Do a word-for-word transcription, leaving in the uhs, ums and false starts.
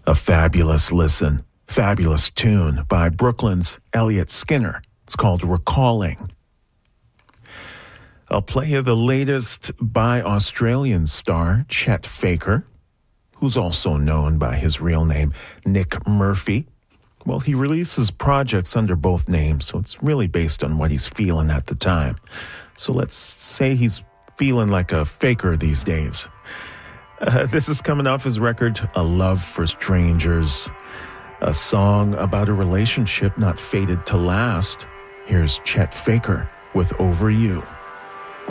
A fabulous listen, fabulous tune by Brooklyn's Elliot Skinner. It's called Recalling. I'll play you the latest by Australian star Chet Faker, who's also known by his real name, Nick Murphy. Well, he releases projects under both names, so it's really based on what he's feeling at the time. So let's say he's feeling like a faker these days. Uh, this is coming off his record, A Love for Strangers, a song about a relationship not fated to last. Here's Chet Faker with Over You.